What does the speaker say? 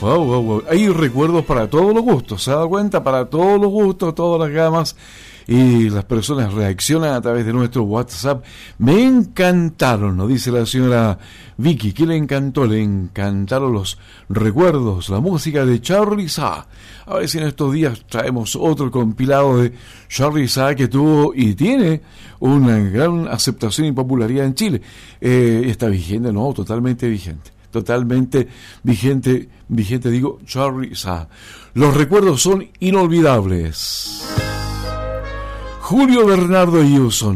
Wow, wow, wow. Hay recuerdos para todos los gustos, ¿se ha dado cuenta? Para todos los gustos, todas las gamas. Y las personas reaccionan a través de nuestro WhatsApp. Me encantaron, nos dice la señora Vicky. ¿Qué le encantó? Le encantaron los recuerdos, la música de Charly Sa. A ver si en estos días traemos otro compilado de Charly Sa, que tuvo y tiene una gran aceptación y popularidad en Chile. Está vigente, no, totalmente vigente. Totalmente vigente, digo, Charly Sa. Los recuerdos son inolvidables. Julio Bernardo Hewson.